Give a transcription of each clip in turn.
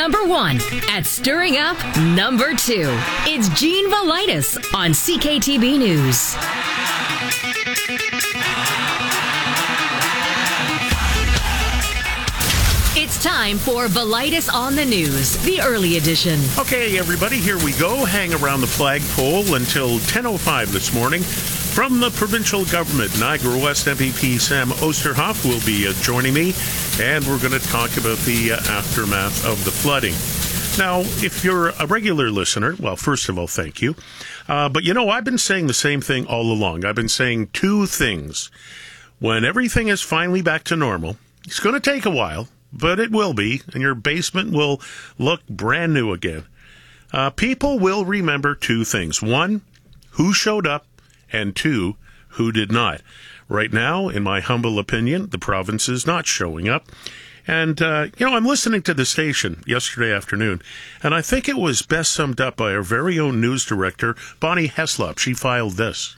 number 1 at stirring up number 2. It's Gene Velitis on CKTB News. It's time for Velitis on the News, the early edition. Okay, everybody, here we go. Hang around the flagpole until 10:05 this morning. From the provincial government, Niagara West MVP Sam Oosterhoff will be joining me, and we're going to talk about the aftermath of the flooding. Now, if you're a regular listener, well, first of all, thank you. But, I've been saying the same thing all along. I've been saying two things. When everything is finally back to normal, it's going to take a while, but it will be, and your basement will look brand new again. People will remember two things. One, who showed up, and two, who did not. Right now, in my humble opinion, the province is not showing up. And, I'm listening to the station yesterday afternoon, and I think it was best summed up by our very own news director, Bonnie Heslop. She filed this.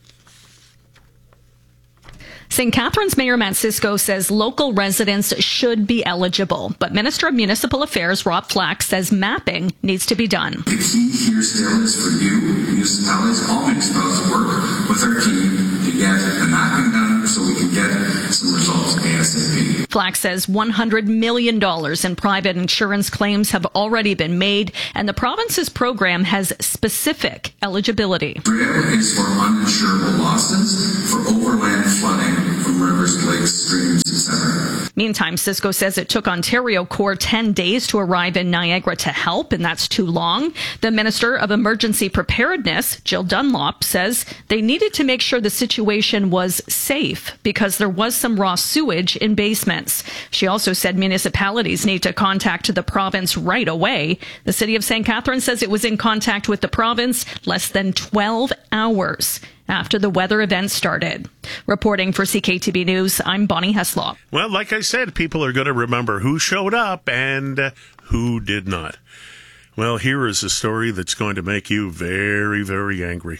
St. Catharines Mayor Matt Cisco says local residents should be eligible, but Minister of Municipal Affairs Rob Flack says mapping needs to be done. The key here still is for you, municipalities, all municipalities, to work with our team to get the mapping done so we can get some results ASAP. Flack says $100 million in private insurance claims have already been made, and the province's program has specific eligibility. Trail is for uninsurable losses, for overland flooding, from rivers, lakes, streams, etc. Meantime, Cisco says it took Ontario Corps 10 days to arrive in Niagara to help, and that's too long. The Minister of Emergency Preparedness, Jill Dunlop, says they needed to make sure the situation was safe because there was some raw sewage in basements. She also said municipalities need to contact the province right away. The city of St. Catharines says it was in contact with the province less than 12 hours after the weather event started. Reporting for CKTB News, I'm Bonnie Heslop. Well, like I said, people are going to remember who showed up and who did not. Well, here is a story that's going to make you very, very angry.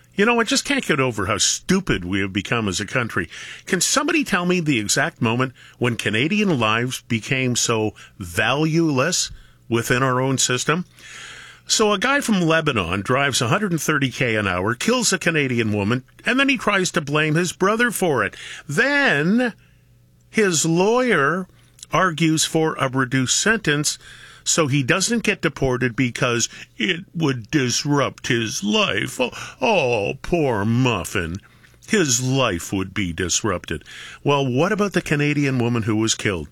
I just can't get over how stupid we have become as a country. Can somebody tell me the exact moment when Canadian lives became so valueless within our own system? So a guy from Lebanon drives 130k an hour, kills a Canadian woman, and then he tries to blame his brother for it. Then his lawyer argues for a reduced sentence so he doesn't get deported because it would disrupt his life. Oh, poor Muffin. His life would be disrupted. Well, what about the Canadian woman who was killed?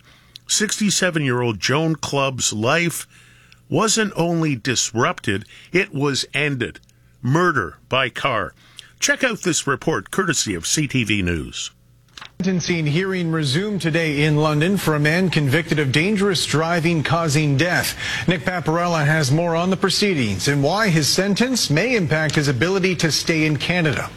67-year-old Joan Clubb's life wasn't only disrupted, it was ended. Murder by car. Check out this report, courtesy of CTV News. Sentencing hearing resumed today in London for a man convicted of dangerous driving causing death. Nick Paparella has more on the proceedings and why his sentence may impact his ability to stay in Canada.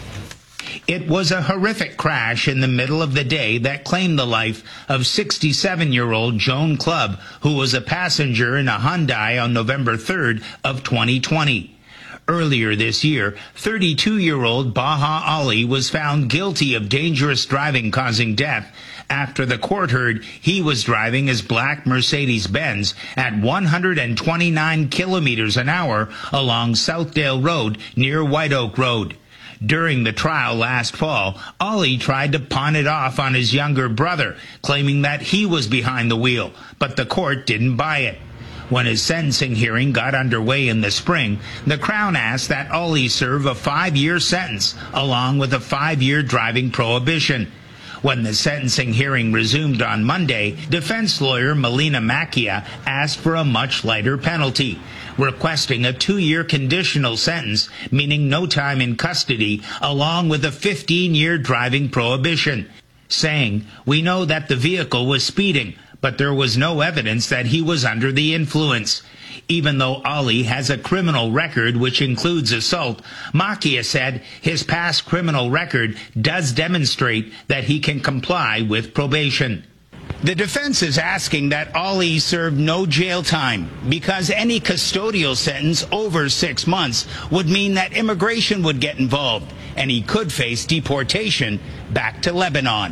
It was a horrific crash in the middle of the day that claimed the life of 67-year-old Joan Clubb, who was a passenger in a Hyundai on November 3rd of 2020. Earlier this year, 32-year-old Baha Ali was found guilty of dangerous driving causing death after the court heard he was driving his black Mercedes-Benz at 129 kilometers an hour along Southdale Road near White Oak Road. During the trial last fall, Ali tried to pawn it off on his younger brother, claiming that he was behind the wheel, but the court didn't buy it. When his sentencing hearing got underway in the spring, the Crown asked that Ali serve a 5-year sentence, along with a 5-year driving prohibition. When the sentencing hearing resumed on Monday, defense lawyer Melina Macchia asked for a much lighter penalty, requesting a 2-year conditional sentence, meaning no time in custody, along with a 15-year driving prohibition, saying, "We know that the vehicle was speeding, but there was no evidence that he was under the influence." Even though Ali has a criminal record which includes assault, Macchia said his past criminal record does demonstrate that he can comply with probation. The defense is asking that Ali serve no jail time because any custodial sentence over 6 months would mean that immigration would get involved and he could face deportation back to Lebanon.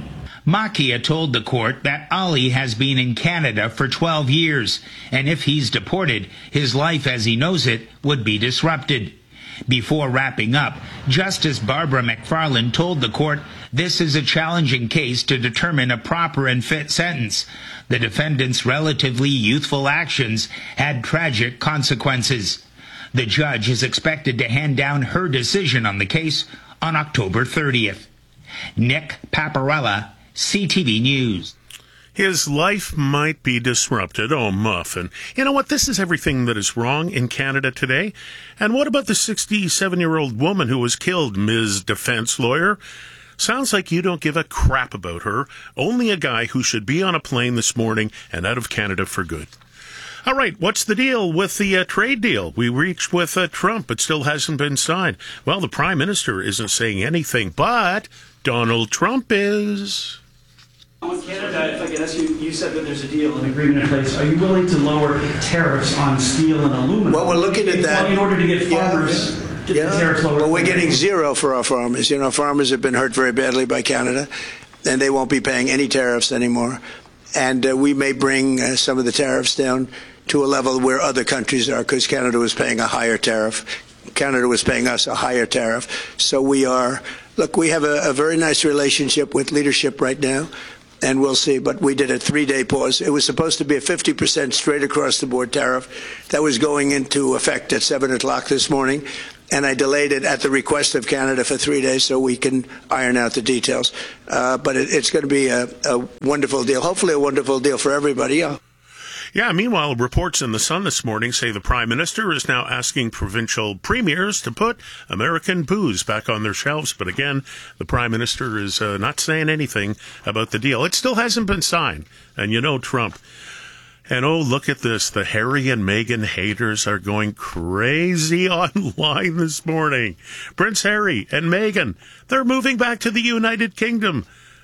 Makia told the court that Ali has been in Canada for 12 years, and if he's deported, his life as he knows it would be disrupted. Before wrapping up, Justice Barbara McFarland told the court this is a challenging case to determine a proper and fit sentence. The defendant's relatively youthful actions had tragic consequences. The judge is expected to hand down her decision on the case on October 30th. Nick Paparella, CTV News. His life might be disrupted. Oh, Muffin. You know what? This is everything that is wrong in Canada today. And what about the 67-year-old woman who was killed, Ms. Defense Lawyer? Sounds like you don't give a crap about her. Only a guy who should be on a plane this morning and out of Canada for good. All right, what's the deal with the trade deal we reached with Trump? It still hasn't been signed. Well, the Prime Minister isn't saying anything, but Donald Trump is. With Canada, if I can ask you, you said that there's a deal, an agreement in place. Are you willing to lower tariffs on steel and aluminum? Well, we're looking at that. In order to get farmers to the tariffs lower. Well, we're getting zero for our farmers. You know, farmers have been hurt very badly by Canada, and they won't be paying any tariffs anymore. And we may bring some of the tariffs down to a level where other countries are, because Canada was paying a higher tariff. Canada was paying us a higher tariff. So we are, look, we have a very nice relationship with leadership right now, and we'll see. But we did a 3-day pause. It was supposed to be a 50% straight across the board tariff that was going into effect at 7 o'clock this morning. And I delayed it at the request of Canada for 3 days so we can iron out the details. But it's going to be a wonderful deal, hopefully a wonderful deal for everybody. Yeah, meanwhile, reports in The Sun this morning say the Prime Minister is now asking provincial premiers to put American booze back on their shelves. But again, the Prime Minister is not saying anything about the deal. It still hasn't been signed. And you know Trump. And oh, look at this. The Harry and Meghan haters are going crazy online this morning. Prince Harry and Meghan, they're moving back to the United Kingdom.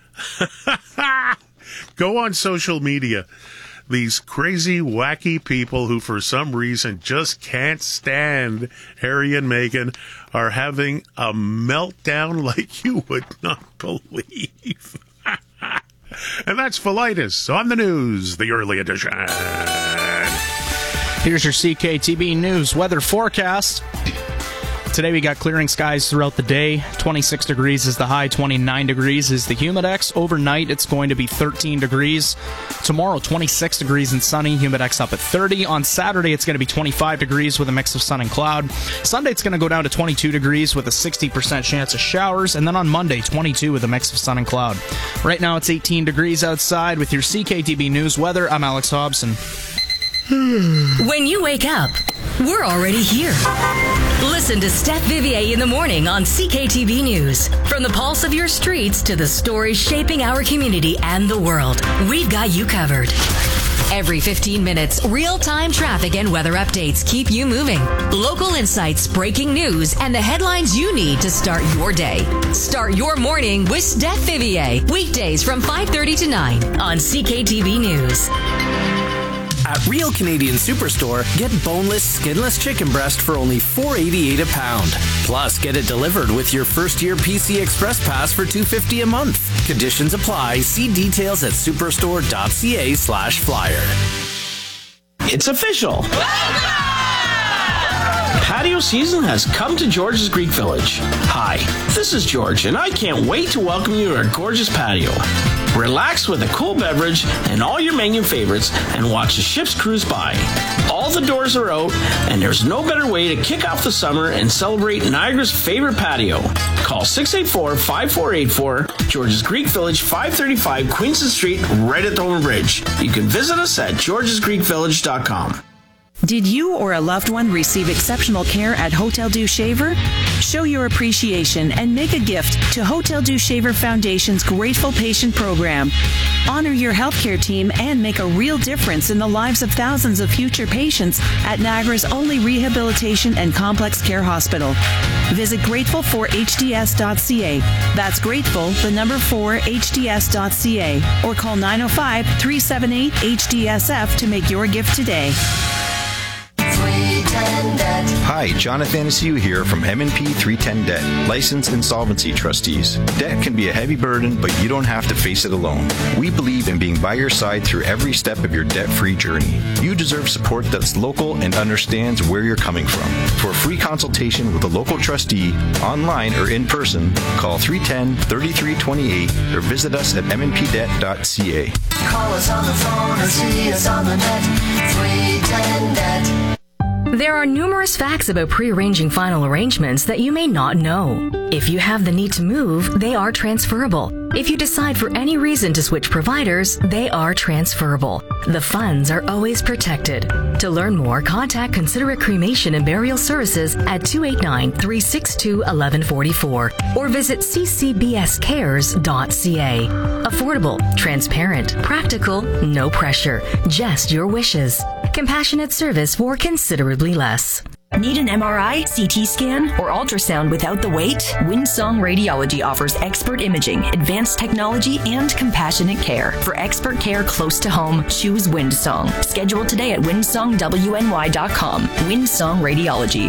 Go on social media. These crazy, wacky people who for some reason just can't stand Harry and Meghan are having a meltdown like you would not believe. And that's Velitis on the news, the early edition. Here's your CKTB News weather forecast. Today we got clearing skies throughout the day. 26 degrees is the high, 29 degrees is the humidex. Overnight it's going to be 13 degrees. Tomorrow 26 degrees and sunny, humidex up at 30. On Saturday it's going to be 25 degrees with a mix of sun and cloud. Sunday it's going to go down to 22 degrees with a 60% chance of showers. And then on Monday 22 with a mix of sun and cloud. Right now it's 18 degrees outside. With your CKTB News weather, I'm Alex Hobson. When you wake up, we're already here. Listen to Steph Vivier in the morning on CKTV News. From the pulse of your streets to the stories shaping our community and the world, we've got you covered. Every 15 minutes, real-time traffic and weather updates keep you moving. Local insights, breaking news, and the headlines you need to start your day. Start your morning with Steph Vivier. Weekdays from 5:30 to 9 on CKTV News. At Real Canadian Superstore, get boneless, skinless chicken breast for only $4.88 a pound. Plus, get it delivered with your first-year PC Express Pass for $2.50 a month. Conditions apply. See details at superstore.ca/flyer. It's official. Patio season has come to George's Greek Village. Hi, this is George, and I can't wait to welcome you to our gorgeous patio. Relax with a cool beverage and all your menu favorites and watch the ships cruise by. All the doors are out, and there's no better way to kick off the summer and celebrate Niagara's favorite patio. Call 684-5484, George's Greek Village, 535 Queenston Street, right at Dover Bridge. You can visit us at georgesgreekvillage.com. Did you or a loved one receive exceptional care at Hotel Dieu Shaver? Show your appreciation and make a gift to Hotel Dieu Shaver Foundation's Grateful Patient Program. Honor your healthcare team and make a real difference in the lives of thousands of future patients at Niagara's only rehabilitation and complex care hospital. Visit grateful4hds.ca. That's grateful, the number 4hds.ca, or call 905-378-HDSF to make your gift today. 310 Debt. Hi, Jonathan Asiu here from M&P 310 Debt, licensed insolvency trustees. Debt can be a heavy burden, but you don't have to face it alone. We believe in being by your side through every step of your debt-free journey. You deserve support that's local and understands where you're coming from. For a free consultation with a local trustee, online or in person, call 310-3328 or visit us at mnpdebt.ca. Call us on the phone or see us on the net. 310 Debt. There are numerous facts about pre-arranging final arrangements that you may not know. If you have the need to move, they are transferable. If you decide for any reason to switch providers, they are transferable. The funds are always protected. To learn more, contact Considerate Cremation and Burial Services at 289-362-1144 or visit ccbscares.ca. Affordable, transparent, practical, no pressure, just your wishes. Compassionate service for considerably less. Need an MRI, CT scan, or ultrasound without the wait? Windsong Radiology offers expert imaging, advanced technology, and compassionate care. For expert care close to home, choose Windsong. Schedule today at windsongwny.com. Windsong Radiology.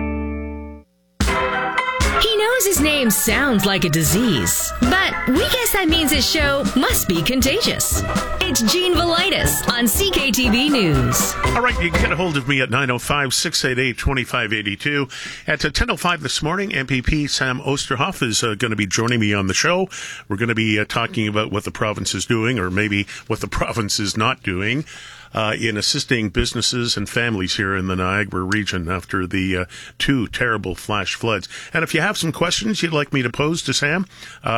He knows his name sounds like a disease, but we guess that means his show must be contagious. It's Gene Velitis on CKTV News. All right, you can get a hold of me at 905-688-2582. At 10:05 this morning, MPP Sam Osterhoff is going to be joining me on the show. We're going to be talking about what the province is doing, or maybe what the province is not doing, in assisting businesses and families here in the Niagara region after the two terrible flash floods. And if you have some questions you'd like me to pose to Sam,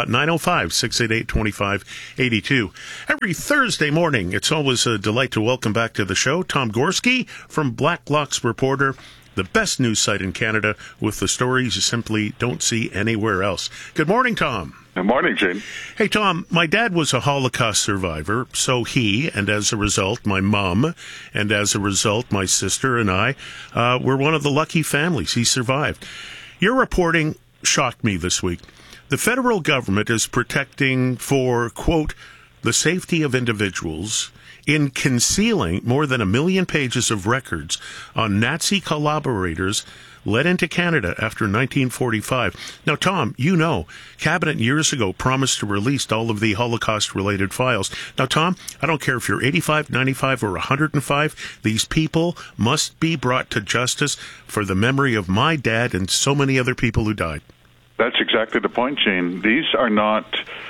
905-688-2582. Every Thursday morning, it's always a delight to welcome back to the show Tom Gorski from Blacklock's Reporter, the best news site in Canada with the stories you simply don't see anywhere else. Good morning, Tom. Good morning, Gene. Hey, Tom, my dad was a Holocaust survivor, so he, and as a result, my mom, and as a result, my sister and I, were one of the lucky families he survived. Your reporting shocked me this week. The federal government is protecting for, quote, the safety of individuals in concealing more than 1 million pages of records on Nazi collaborators led into Canada after 1945. Now, Tom, you know, Cabinet years ago promised to release all of the Holocaust-related files. Now, Tom, I don't care if you're 85, 95, or 105, these people must be brought to justice for the memory of my dad and so many other people who died. That's exactly the point, Gene. These are not...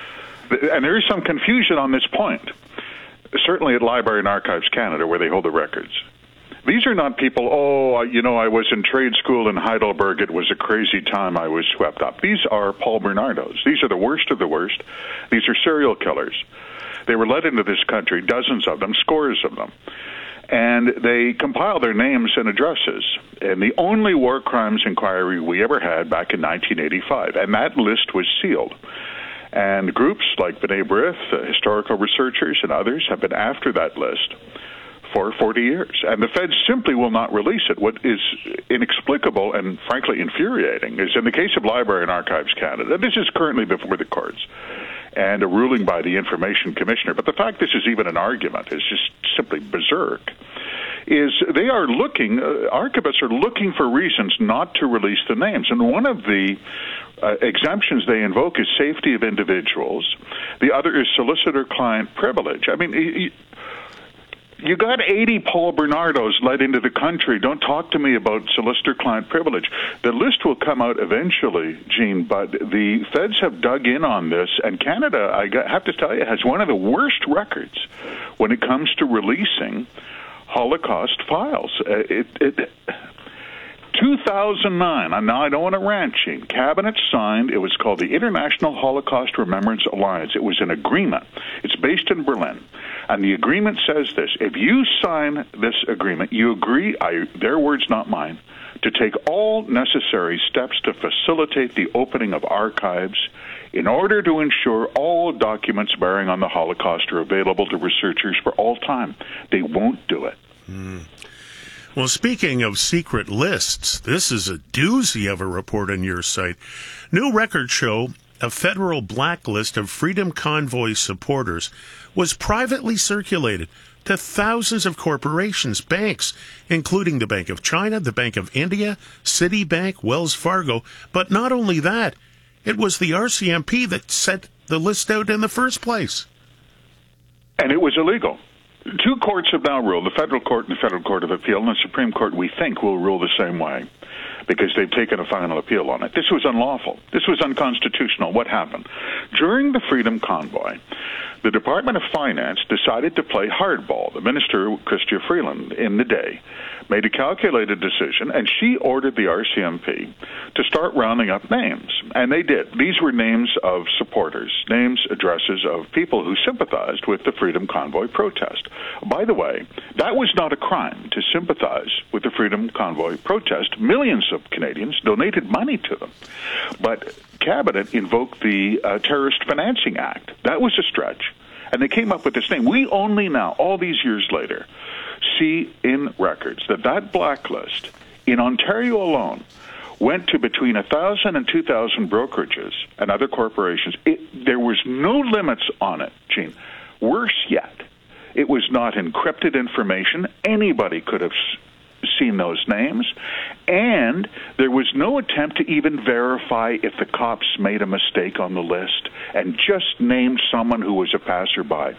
And there is some confusion on this point, certainly at Library and Archives Canada, where they hold the records. These are not people, I was in trade school in Heidelberg. It was a crazy time. I was swept up. These are Paul Bernardos. These are the worst of the worst. These are serial killers. They were led into this country, dozens of them, scores of them. And they compiled their names and addresses in the only war crimes inquiry we ever had back in 1985. And that list was sealed. And groups like B'nai B'rith, historical researchers, and others have been after that list for 40 years. And the feds simply will not release it. What is inexplicable and, frankly, infuriating is in the case of Library and Archives Canada, this is currently before the courts, and a ruling by the Information Commissioner. But the fact this is even an argument is just simply berserk. Is they are looking, archivists are looking for reasons not to release the names. And one of the exemptions they invoke is safety of individuals. The other is solicitor-client privilege. I mean, you got 80 Paul Bernardos led into the country. Don't talk to me about solicitor-client privilege. The list will come out eventually, Gene, but the feds have dug in on this, and Canada, I have to tell you, has one of the worst records when it comes to releasing Holocaust files. 2009, and now I don't want to rant, Gene, Cabinet signed, it was called the International Holocaust Remembrance Alliance. It was an agreement. It's based in Berlin. And the agreement says this: if you sign this agreement, you agree, their words, not mine, to take all necessary steps to facilitate the opening of archives in order to ensure all documents bearing on the Holocaust are available to researchers for all time. They won't do it. Well, speaking of secret lists, this is a doozy of a report on your site. New records show a federal blacklist of Freedom Convoy supporters was privately circulated to thousands of corporations, banks, including the Bank of China, the Bank of India, Citibank, Wells Fargo. But not only that, it was the RCMP that set the list out in the first place. And it was illegal. Two courts have now ruled, the Federal Court and the Federal Court of Appeal, and the Supreme Court, we think, will rule the same way because they've taken a final appeal on it. This was unlawful. This was unconstitutional. What happened? During the Freedom Convoy, the Department of Finance decided to play hardball. The Minister, Chrystia Freeland, in the day, made a calculated decision, and she ordered the RCMP to start rounding up names. And they did. These were names of supporters, names, addresses of people who sympathized with the Freedom Convoy protest. By the way, that was not a crime to sympathize with the Freedom Convoy protest. Millions of Canadians donated money to them. But Cabinet invoked the Terrorist Financing Act. That was a stretch. And they came up with this name. We only now, all these years later, see in records that blacklist in Ontario alone went to between 1,000 and 2,000 brokerages and other corporations. There was no limits on it, Gene. Worse yet, it was not encrypted information. Anybody could have seen those names, and there was no attempt to even verify if the cops made a mistake on the list and just named someone who was a passerby.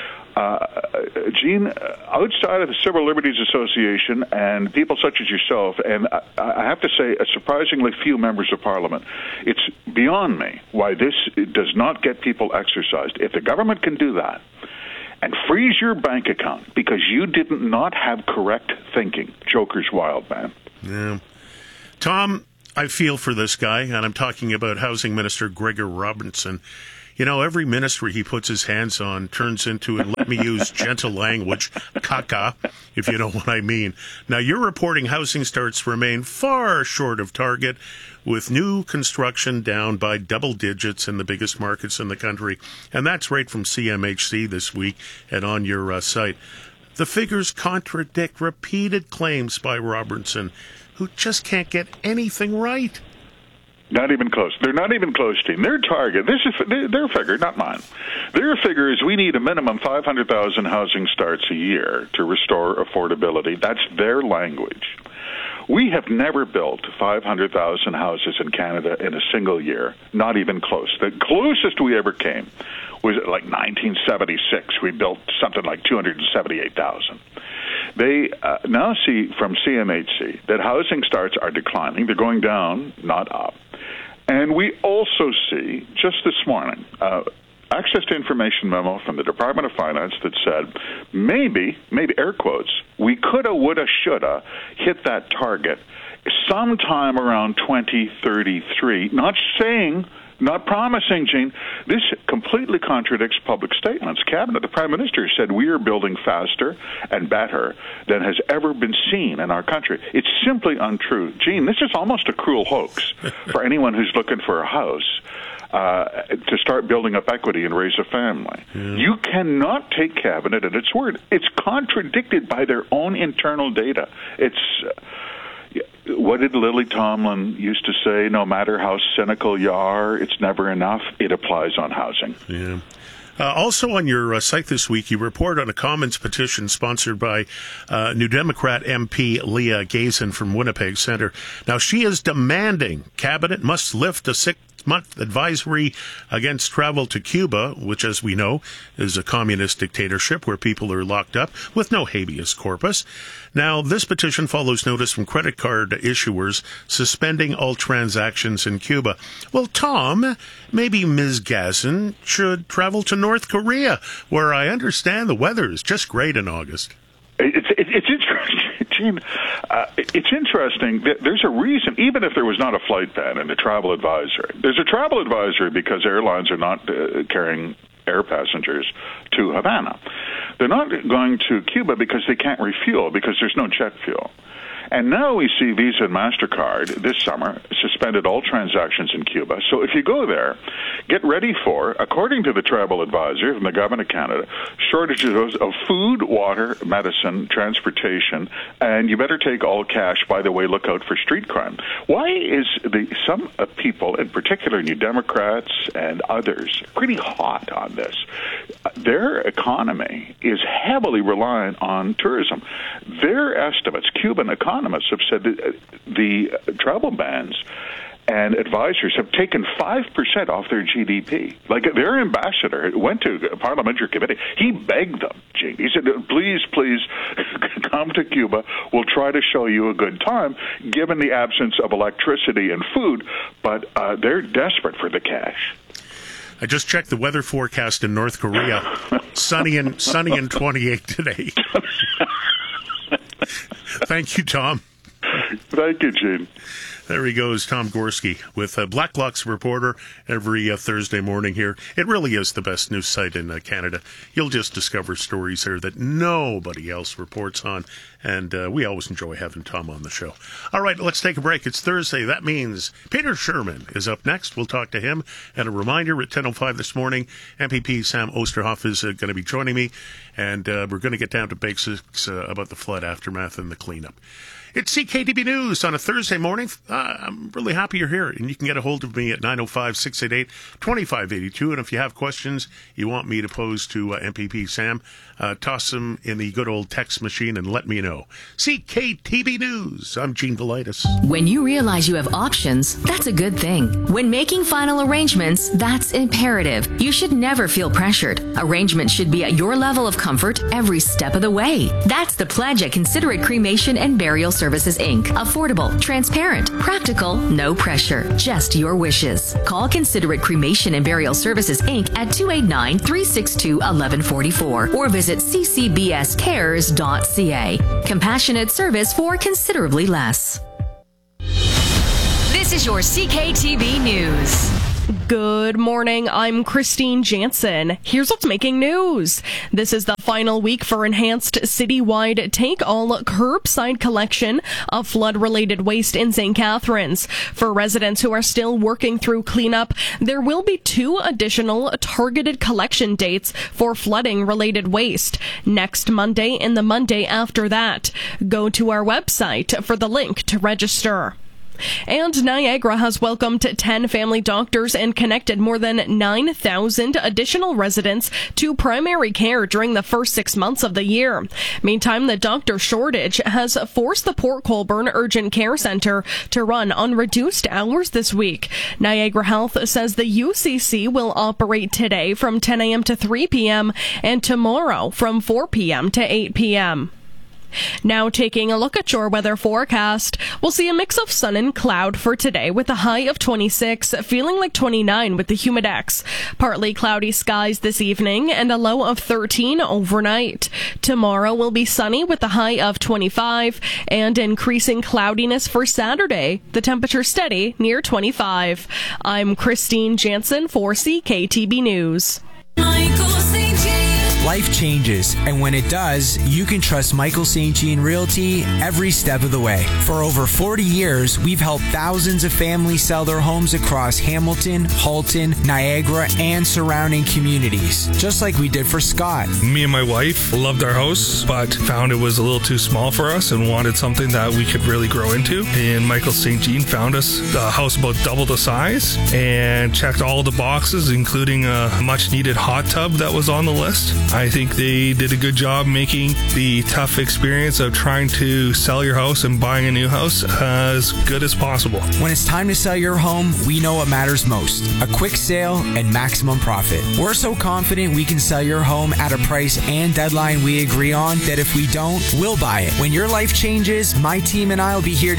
Gene, outside of the Civil Liberties Association and people such as yourself, and I have to say a surprisingly few members of Parliament, it's beyond me why this does not get people exercised. If the government can do that and freeze your bank account because you did not have correct thinking, Joker's wild, man. Yeah. Tom, I feel for this guy, and I'm talking about Housing Minister Gregor Robertson. You know, every ministry he puts his hands on turns into, and let me use gentle language, caca, if you know what I mean. Now, you're reporting housing starts remain far short of target, with new construction down by double digits in the biggest markets in the country. And that's right from CMHC this week and on your site. The figures contradict repeated claims by Robertson, who just can't get anything right. Not even close. They're not even close, team. Their target, this is their figure, not mine. Their figure is we need a minimum 500,000 housing starts a year to restore affordability. That's their language. We have never built 500,000 houses in Canada in a single year, not even close. The closest we ever came was like 1976. We built something like 278,000. They now see from CMHC that housing starts are declining. They're going down, not up. And we also see, just this morning, access to information memo from the Department of Finance that said maybe air quotes, we coulda, woulda, shoulda hit that target sometime around 2033. Not promising, Gene. This completely contradicts public statements. Cabinet, the Prime Minister said we are building faster and better than has ever been seen in our country. It's simply untrue. Gene, this is almost a cruel hoax for anyone who's looking for a house to start building up equity and raise a family. Yeah. You cannot take Cabinet at its word. It's contradicted by their own internal data. What did Lily Tomlin used to say? No matter how cynical you are, it's never enough. It applies on housing. Yeah. Also on your site this week, you report on a Commons petition sponsored by New Democrat MP Leah Gazin from Winnipeg Centre. Now, she is demanding Cabinet must lift a 6-month advisory against travel to Cuba, which, as we know, is a communist dictatorship where people are locked up with no habeas corpus. Now, this petition follows notice from credit card issuers suspending all transactions in Cuba. Well, Tom, maybe Ms. Gazin should travel to North Korea, where I understand the weather is just great in August. It's interesting, Gene. It's interesting. There's a reason, even if there was not a flight ban and a travel advisory. There's a travel advisory because airlines are not carrying air passengers to Havana. They're not going to Cuba because they can't refuel, because there's no jet fuel. And now we see Visa and MasterCard this summer suspended all transactions in Cuba. So if you go there, get ready for, according to the travel advisor from the Government of Canada, shortages of food, water, medicine, transportation, and you better take all cash. By the way, look out for street crime. Why is some people, in particular New Democrats and others, pretty hot on this? Their economy is heavily reliant on tourism. Their estimates, Cuban economists have said that the travel bans and advisors have taken 5% off their GDP. Like, their ambassador went to a parliamentary committee. He begged them, Gene. He said, please come to Cuba. We'll try to show you a good time, given the absence of electricity and food. But they're desperate for the cash. I just checked the weather forecast in North Korea. sunny and 28 today. Thank you, Tom. Thank you, Gene. There he goes, Tom Gorski, with Blacklock's Reporter every Thursday morning here. It really is the best news site in Canada. You'll just discover stories there that nobody else reports on, and we always enjoy having Tom on the show. All right, let's take a break. It's Thursday. That means Peter Sherman is up next. We'll talk to him. And a reminder, at 10:05 this morning, MPP Sam Osterhoff is going to be joining me, and we're going to get down to basics about the flood aftermath and the cleanup. It's CKTB News on a Thursday morning. I'm really happy you're here, and you can get a hold of me at 905-688-2582. And if you have questions you want me to pose to MPP Sam, toss them in the good old text machine and let me know. CKTB News. I'm Gene Velitis. When you realize you have options, that's a good thing. When making final arrangements, that's imperative. You should never feel pressured. Arrangements should be at your level of comfort every step of the way. That's the pledge at Considerate Cremation and Burial Services, Inc. Affordable, transparent, practical, no pressure, just your wishes. Call Considerate Cremation and Burial Services, Inc. at 289-362-1144 or visit ccbscares.ca. Compassionate service for considerably less. This is your CKTB News. Good morning, I'm Christine Jansen. Here's what's making news. This is the final week for enhanced citywide take-all curbside collection of flood-related waste in St. Catharines. For residents who are still working through cleanup, there will be 2 additional targeted collection dates for flooding-related waste, next Monday and the Monday after that. Go to our website for the link to register. And Niagara has welcomed 10 family doctors and connected more than 9,000 additional residents to primary care during the first 6 months of the year. Meantime, the doctor shortage has forced the Port Colborne Urgent Care Centre to run on reduced hours this week. Niagara Health says the UCC will operate today from 10 a.m. to 3 p.m. and tomorrow from 4 p.m. to 8 p.m. Now taking a look at your weather forecast, we'll see a mix of sun and cloud for today with a high of 26, feeling like 29 with the humidex. Partly cloudy skies this evening and a low of 13 overnight. Tomorrow will be sunny with a high of 25 and increasing cloudiness for Saturday. The temperature steady near 25. I'm Christine Jansen for CKTB News. Life changes, and when it does, you can trust Michael St. Jean Realty every step of the way. For over 40 years, we've helped thousands of families sell their homes across Hamilton, Halton, Niagara, and surrounding communities, just like we did for Scott. Me and my wife loved our house, but found it was a little too small for us and wanted something that we could really grow into. And Michael St. Jean found us a house about double the size and checked all the boxes, including a much-needed hot tub that was on the list. I think they did a good job making the tough experience of trying to sell your house and buying a new house as good as possible. When it's time to sell your home, we know what matters most: a quick sale and maximum profit. We're so confident we can sell your home at a price and deadline we agree on that if we don't, we'll buy it. When your life changes, my team and I will be here